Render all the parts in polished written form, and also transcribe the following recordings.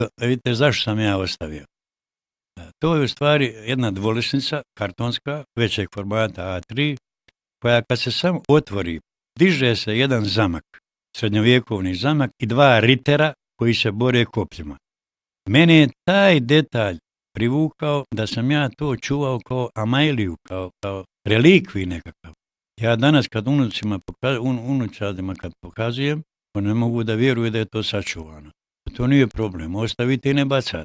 vidite zašto sam ja ostavio. To je u stvari jedna dvoličnica, kartonska, većeg formata A3, koja kad se sam otvori, diže se jedan zamak, srednjovjekovni zamak i dva ritera koji se bore kopljima. Mene je taj detalj privukao da sam ja to čuvao kao amailiju, kao relikviju nekakav. Ja danas kad unučadima kad pokazujem, oni ne mogu da vjeruju da je to sačuvano. To nije problem, ostavite i ne bacate.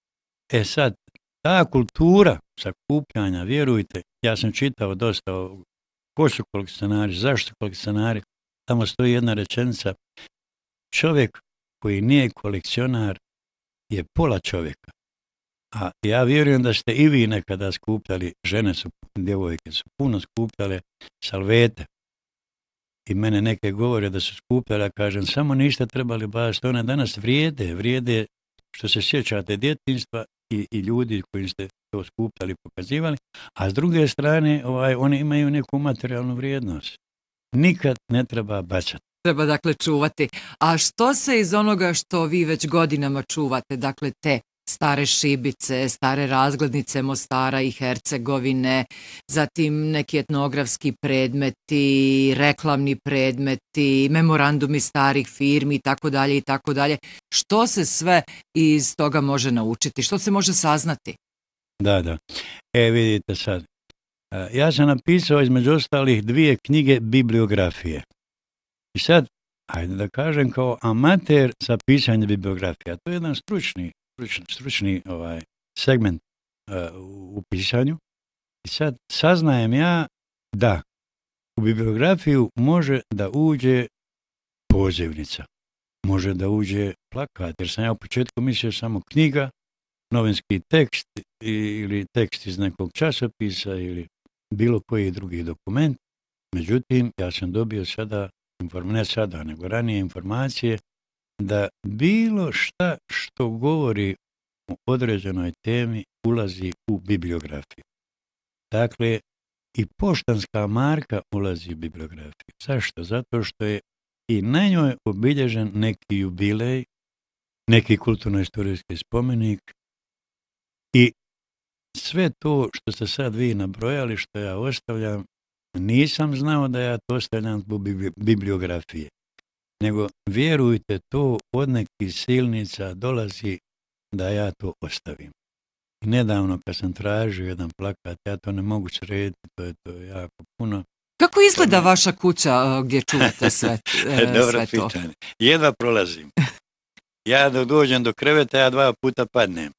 Sad, ta kultura sakupljanja, vjerujte, ja sam čitao dosta ko su kolekcionari, zašto kolekcionari, tamo stoji jedna rečenica, čovjek koji nije kolekcionar je pola čovjeka. A ja vjerujem da ste i vi nekada skupljali, žene su, djevojke su puno skupljale salvete. I mene neke govore da su skupljale, kažem, samo ništa trebali baciti, one danas vrijede što se sjećate djetinjstva i ljudi koji ste to skupljali, pokazivali, a s druge strane oni imaju neku materijalnu vrijednost. Nikad ne treba bacati. Treba dakle čuvati. A što se iz onoga što vi već godinama čuvate, dakle te stare šibice, stare razglednice Mostara i Hercegovine, zatim neki etnografski predmeti, reklamni predmeti, memorandumi starih firmi itd. Što se sve iz toga može naučiti? Što se može saznati? Da. Vidite sad. Ja sam napisao između ostalih 2 knjige bibliografije. I sad, ajde da kažem kao amater sa pisanjem bibliografija. To je jedan stručni segment u pisanju. I sad saznajem ja da u bibliografiju može da uđe pozivnica, može da uđe plakat, jer sam ja u početku mislio samo knjiga, novinski tekst ili tekst iz nekog časopisa ili bilo koji drugi dokument. Međutim, ja sam dobio sada, ne sada, nego ranije informacije da bilo šta što govori o određenoj temi ulazi u bibliografiju. Dakle, i poštanska marka ulazi u bibliografiju. Zašto? Zato što je i na njoj obilježen neki jubilej, neki kulturno-istorijski spomenik i sve to što ste sad vi nabrojali, što ja ostavljam, nisam znao da ja to ostavljam zbog bibliografije. Nego, vjerujte, to od nekih silnica dolazi da ja to ostavim. I nedavno kad sam tražio jedan plakat, ja to ne mogu srediti, to je jako puno. Kako izgleda vaša kuća gdje čuvate sve Dobro to? pitanje. Jedva prolazim. Ja dok dođem do kreveta, ja 2 puta padnem.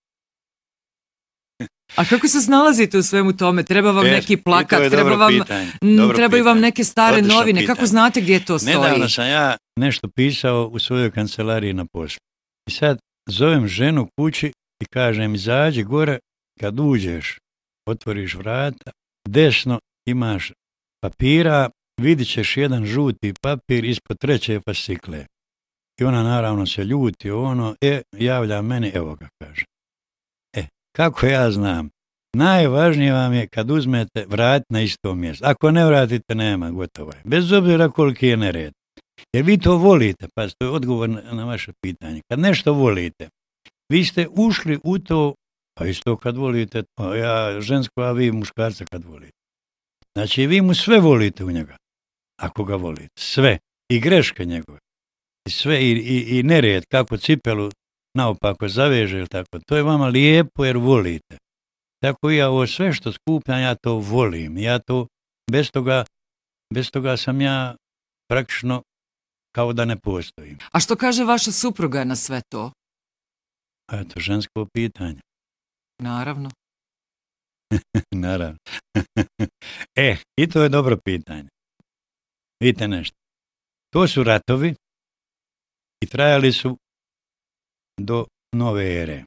A kako se snalazite u svemu tome? Treba vam neki plakat, trebaju vam neke stare novine. Kako znate gdje to stoji? Nedavno sam ja nešto pisao u svojoj kancelariji na poslu. I sad zovem ženu kući i kažem, izađi gore, kad uđeš, otvoriš vrata, desno imaš papira, vidit ćeš jedan žuti papir ispod 3. fascikle. I ona naravno se ljuti, javlja meni, evo ga, kaže. Kako ja znam, najvažnije vam je kad uzmete vratiti na isto mjesto. Ako ne vratite, nema, gotovo je. Bez obzira koliki je nered. Jer vi to volite, pa to je odgovor na vaše pitanje. Kad nešto volite, vi ste ušli u to, pa isto kad volite, ja žensko, a vi muškarca kad volite. Znači, vi mu sve volite u njega, ako ga volite. Sve. I greške njegove. I sve, i nered, kako cipelu naopako zaveže ili tako. To je vama lijepo jer volite. Tako i ja ovo sve što skupljam, ja to volim. Ja to, bez toga sam ja praktično kao da ne postojim. A što kaže vaša supruga na sve to? Eto, žensko pitanje. Naravno. Naravno. I to je dobro pitanje. Vidite nešto. To su ratovi i trajali su do nove ere.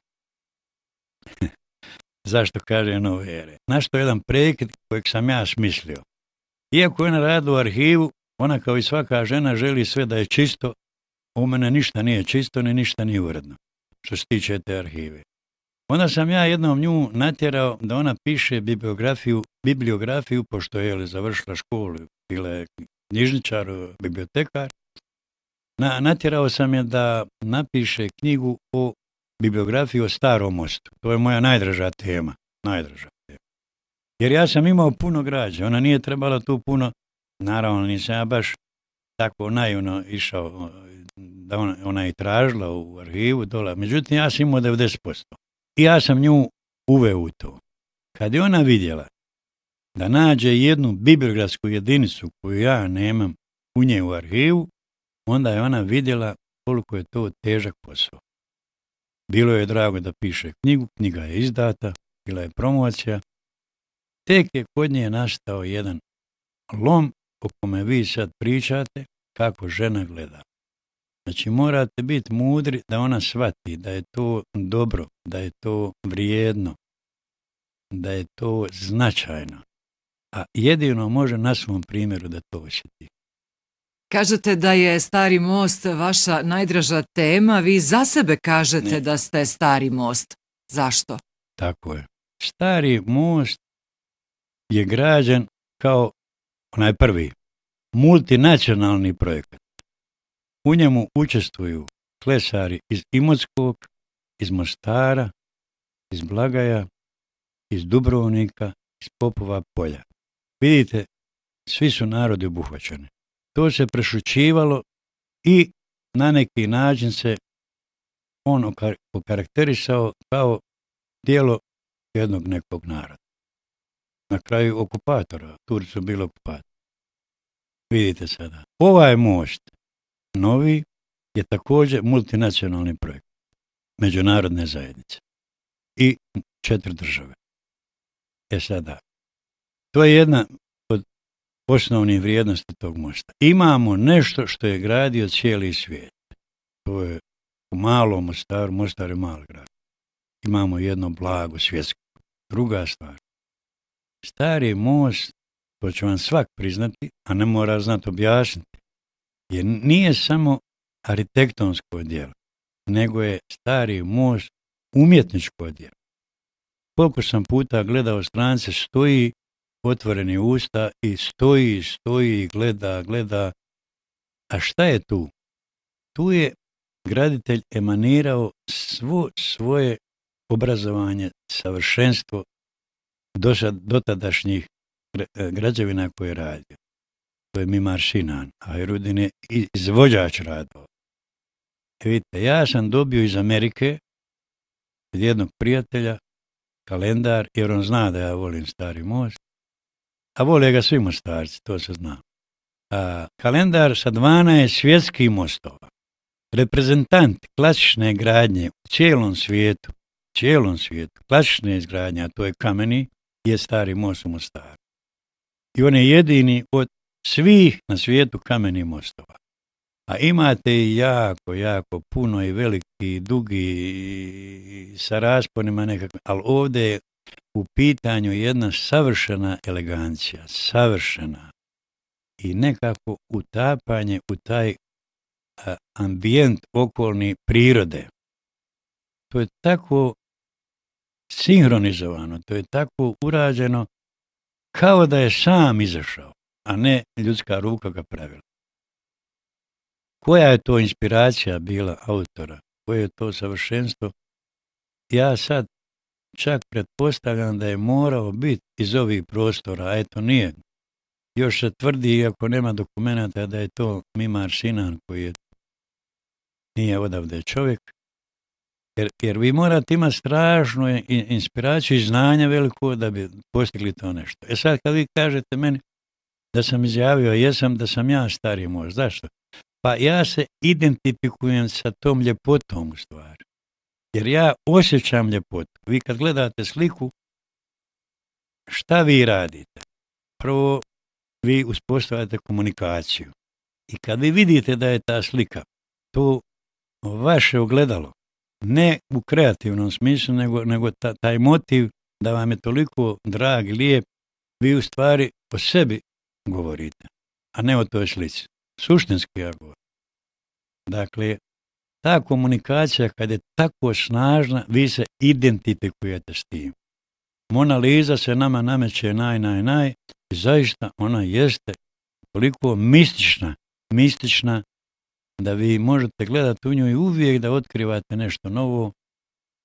Zašto kaže nove ere? Našto je jedan prekid kojeg sam ja smislio. Iako je ona radila u arhivu, ona kao i svaka žena želi sve da je čisto, u mene ništa nije čisto, ni ništa nije uredno, što se tiče te arhive. Onda sam ja jednom nju natjerao da ona piše bibliografiju, pošto je završila školu, bila je knjižničar, bibliotekar. Natjerao sam je da napiše knjigu o bibliografiju o Starom mostu. To je moja najdraža tema. Jer ja sam imao puno građe, ona nije trebala tu puno, naravno nisam ja baš tako naivno išao da ona je tražila u arhivu dole, međutim ja sam imao 90%. I ja sam nju uveo u to. Kad je ona vidjela da nađe jednu bibliografsku jedinicu koju ja nemam u nje u arhivu, onda je ona vidjela koliko je to težak posao. Bilo je drago da piše knjigu, knjiga je izdata, bila je promocija. Tek je kod nje nastao jedan lom o kome vi sad pričate kako žena gleda. Znači morate biti mudri da ona shvati da je to dobro, da je to vrijedno, da je to značajno. A jedino može na svom primjeru da to osjeti. Kažete da je Stari most vaša najdraža tema, vi za sebe kažete da ste Stari most. Zašto? Tako je. Stari most je građen kao onaj prvi multinacionalni projekat. U njemu učestvuju klesari iz Imotskog, iz Mostara, iz Blagaja, iz Dubrovnika, iz Popova polja. Vidite, svi su narodi obuhvaćeni. To se prešućivalo i na neki način se on okarakterisao kao djelo jednog nekog naroda. Na kraju okupatora, Turci su bili okupatori. Vidite sada, ovaj most novi je također multinacionalni projekt međunarodne zajednice i 4 države. Sada, to je jedna od osnovnih vrijednosti tog mosta. Imamo nešto što je gradio cijeli svijet. To je u malom Mostaru, Mostar je mali grad. Imamo jedno blago svjetsko. Druga stvar, Stari most, to će vam svak priznati, a ne mora znati objasniti, jer nije samo arhitektonsko djelo, nego je Stari most umjetničko djelo. Koliko sam puta gledao strance, stoji otvoreni usta i stoji, gleda. A šta je tu? Tu je graditelj emanirao svo svoje obrazovanje, savršenstvo dotadašnjih građevina koje je radio. To je Mimar Sinan, a Erudin je izvođač radova. Vidite, ja sam dobio iz Amerike od jednog prijatelja kalendar, jer on zna da ja volim Stari most, a vole ga svi Mostarci, to se zna. Kalendar sa 12 svjetskih mostova. Reprezentant klasične gradnje u cijelom svijetu, klasične izgradnje, a to je kameni, je Stari most u Mostaru. I on je jedini od svih na svijetu kamenih mostova. A imate i jako puno i veliki, i dugi, i sa rasponima nekakve, ali ovdje je u pitanju jedna savršena elegancija, savršena i nekako utapanje u taj ambijent okolni prirode. To je tako sinhronizovano, to je tako urađeno kao da je sam izašao, a ne ljudska ruka ga pravila. Koja je to inspiracija bila autora? Koje je to savršenstvo? Ja sad čak pretpostavljam da je morao biti iz ovih prostora, a eto nije. Još se tvrdi, iako nema dokumenata, da je to Mimar Sinan koji nije odavde čovjek. Jer vi morate imati strašnu inspiraciju i znanja veliko da bi postigli to nešto. Sad kad vi kažete meni da sam izjavio, jesam da sam ja Stari most. Zašto? Pa ja se identifikujem sa tom ljepotom u stvari. Jer ja osjećam ljepotu. Vi kad gledate sliku, šta vi radite? Prvo, vi uspostavljate komunikaciju. I kad vi vidite da je ta slika, to vaše ogledalo, ne u kreativnom smislu, nego taj motiv da vam je toliko drag, lijep, vi u stvari o sebi govorite, a ne o toj slici. Suštinski ja govorim. Dakle, ta komunikacija kad je tako snažna, vi se identifikujete s tim. Mona Lisa se nama nameće naj i zaista ona jeste toliko mistična da vi možete gledati u nju i uvijek da otkrivate nešto novo